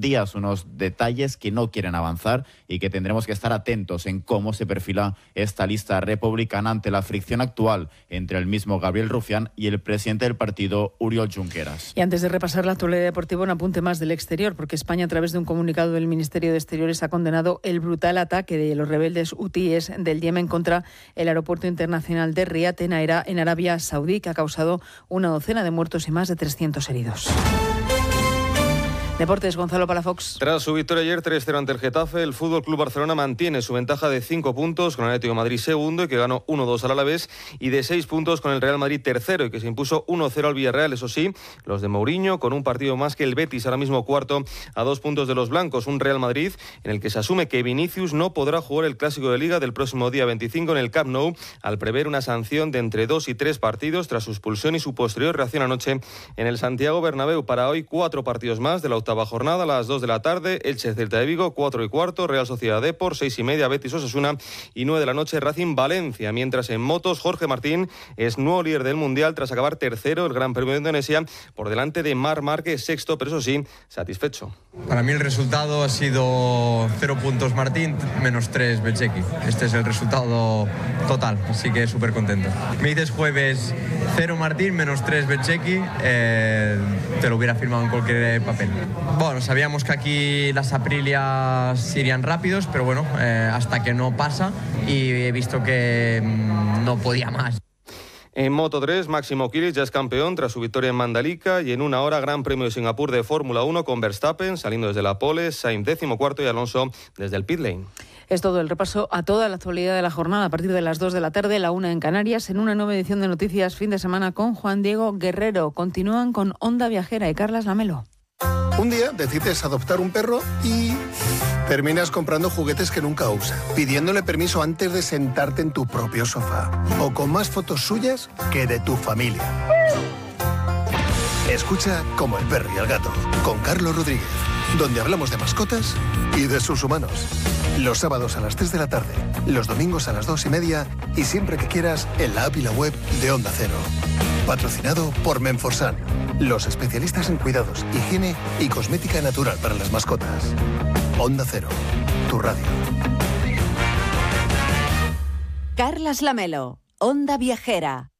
días unos detalles que no quieren avanzar y que tendremos que estar atentos en cómo se perfila esta lista republicana ante la fricción actual entre el mismo Gabriel Rufián y el presidente del partido, Oriol Junqueras. Y antes de repasar la actualidad deportiva, un apunte más del exterior, porque España, a través de un comunicado del Ministerio de Exteriores, ha condenado el brutal ataque de los rebeldes hutíes del Yemen contra el aeropuerto internacional de Riad en Arabia Saudí, que ha causado una docena de muertos y más de 300 heridos. Deportes, Gonzalo Palafox. Tras su victoria ayer 3-0 ante el Getafe, el FC Barcelona mantiene su ventaja de 5 puntos con el Atlético de Madrid segundo, y que ganó 1-2 al Alavés, y de 6 puntos con el Real Madrid tercero, y que se impuso 1-0 al Villarreal. Eso sí, los de Mourinho con un partido más que el Betis, ahora mismo cuarto, a 2 puntos de los blancos. Un Real Madrid en el que se asume que Vinicius no podrá jugar el Clásico de Liga del próximo día 25 en el Camp Nou, al prever una sanción de entre 2 y 3 partidos tras su expulsión y su posterior reacción anoche en el Santiago Bernabéu. Para hoy, 4 partidos más de la octava jornada, a las 2 de la tarde, Elche Celta de Vigo, 4 y cuarto, Real Sociedad Depor, 6 y media, Betis Osasuna, y 9 de la noche, Racing Valencia. Mientras en motos, Jorge Martín es nuevo líder del Mundial tras acabar tercero el Gran Premio de Indonesia, por delante de Marc Márquez, sexto, pero eso sí, satisfecho. Para mí el resultado ha sido 0 puntos Martín, menos 3 Bezzecchi. Este es el resultado total, así que súper contento. Me dices jueves 0 Martín, menos 3 Bezzecchi, te lo hubiera firmado en cualquier papel. Bueno, sabíamos que aquí las Aprilias irían rápidos, pero bueno, hasta que no pasa, y he visto que no podía más. En Moto3, Máximo Kilic ya es campeón tras su victoria en Mandalika, y en una hora Gran Premio de Singapur de Fórmula 1 con Verstappen saliendo desde la pole, Sainz 14º y Alonso desde el pit lane. Es todo el repaso a toda la actualidad de la jornada a partir de las 2 de la tarde, la 1 en Canarias, en una nueva edición de Noticias Fin de Semana con Juan Diego Guerrero. Continúan con Onda Viajera y Carlas Lamelo. Un día decides adoptar un perro y terminas comprando juguetes que nunca usa, pidiéndole permiso antes de sentarte en tu propio sofá, o con más fotos suyas que de tu familia. Escucha Como el perro y el gato, con Carlos Rodríguez, donde hablamos de mascotas y de sus humanos. Los sábados a las 3 de la tarde, los domingos a las 2:30 y siempre que quieras en la app y la web de Onda Cero. Patrocinado por Menforsan, los especialistas en cuidados, higiene y cosmética natural para las mascotas. Onda Cero, tu radio. Carlas Lamelo, Onda Viajera.